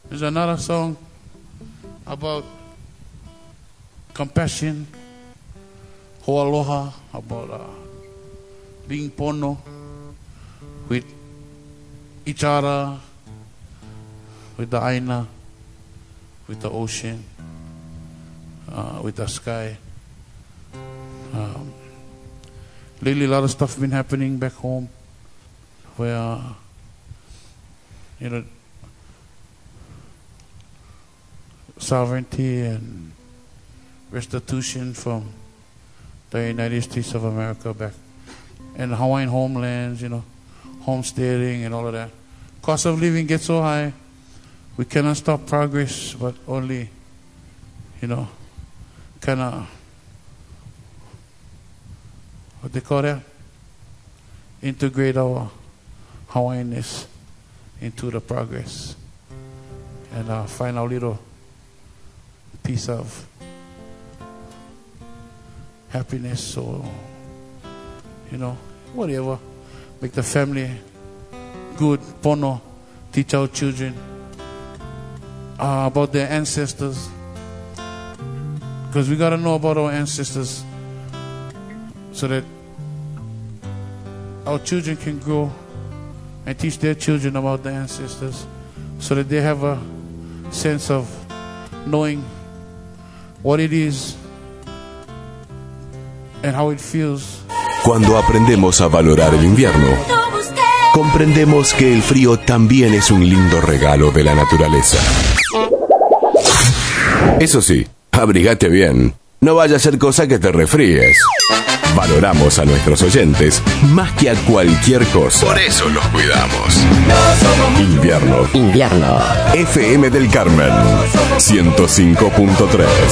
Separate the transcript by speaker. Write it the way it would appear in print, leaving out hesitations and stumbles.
Speaker 1: There's another song about compassion, ho'aloha, about being pono with each other, with the aina, with the ocean, with the sky. Lately, a lot of stuff been happening back home, where sovereignty and restitution from the United States of America back and Hawaiian homelands, homesteading and all of that. Cost of living gets so high, we cannot stop progress, but only, kind of, what they call that? Integrate our Hawaiianness into the progress and find our little piece of happiness or, whatever. Make the family good, pono, teach our children about their ancestors. Because we got to know about our ancestors so that our children can grow and teach their children about their ancestors so that they have a sense of knowing what it is and how it feels.
Speaker 2: Cuando aprendemos a valorar el invierno, comprendemos que el frío también es un lindo regalo de la naturaleza. Eso sí, abrígate bien. No vaya a ser cosa que te resfríes. Valoramos a nuestros oyentes más que a cualquier cosa. Por eso los cuidamos. Invierno. FM del Carmen 105.3.